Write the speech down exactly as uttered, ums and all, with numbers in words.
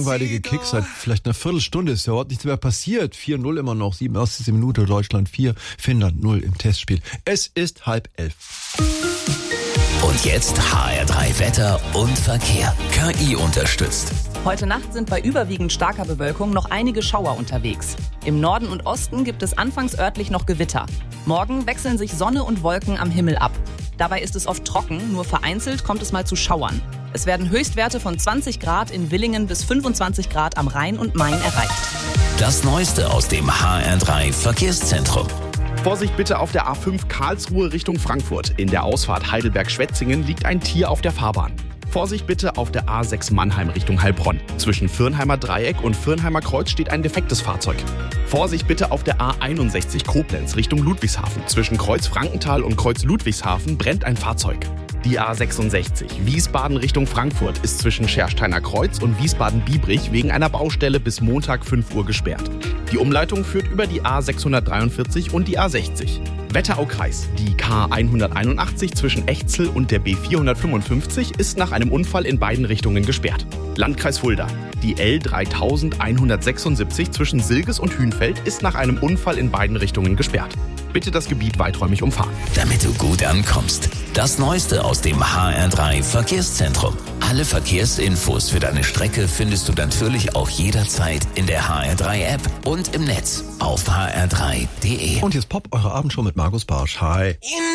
Langweilige Kick seit vielleicht einer Viertelstunde, ist ja überhaupt nichts mehr passiert. vier null immer noch, siebenundachtzigste Minute, Deutschland vier, Finnland null im Testspiel. Es ist halb elf. Und jetzt H R drei Wetter und Verkehr. K I unterstützt. Heute Nacht sind bei überwiegend starker Bewölkung noch einige Schauer unterwegs. Im Norden und Osten gibt es anfangs örtlich noch Gewitter. Morgen wechseln sich Sonne und Wolken am Himmel ab. Dabei ist es oft trocken, nur vereinzelt kommt es mal zu Schauern. Es werden Höchstwerte von zwanzig Grad in Villingen bis fünfundzwanzig Grad am Rhein und Main erreicht. Das Neueste aus dem H R drei Verkehrszentrum. Vorsicht bitte auf der A fünf Karlsruhe Richtung Frankfurt. In der Ausfahrt Heidelberg-Schwetzingen liegt ein Tier auf der Fahrbahn. Vorsicht bitte auf der A sechs Mannheim Richtung Heilbronn. Zwischen Viernheimer Dreieck und Viernheimer Kreuz steht ein defektes Fahrzeug. Vorsicht bitte auf der A einundsechzig Koblenz Richtung Ludwigshafen. Zwischen Kreuz Frankenthal und Kreuz Ludwigshafen brennt ein Fahrzeug. Die A sechsundsechzig Wiesbaden Richtung Frankfurt ist zwischen Schersteiner Kreuz und Wiesbaden-Biebrich wegen einer Baustelle bis Montag fünf Uhr gesperrt. Die Umleitung führt über die A sechshundertdreiundvierzig und die A sechzig. Wetteraukreis. Die K hunderteinundachtzig zwischen Echzel und der B vierhundertfünfundfünfzig ist nach einem Unfall in beiden Richtungen gesperrt. Landkreis Fulda. Die L dreitausendeinhundertsechsundsiebzig zwischen Silges und Hünfeld ist nach einem Unfall in beiden Richtungen gesperrt. Bitte das Gebiet weiträumig umfahren. Damit du gut ankommst. Das Neueste aus dem H R drei Verkehrszentrum. Alle Verkehrsinfos für deine Strecke findest du natürlich auch jederzeit in der H R drei App und im Netz auf h r drei punkt d e. Und jetzt Pop, eure Abendshow mit Markus Barsch. Hi.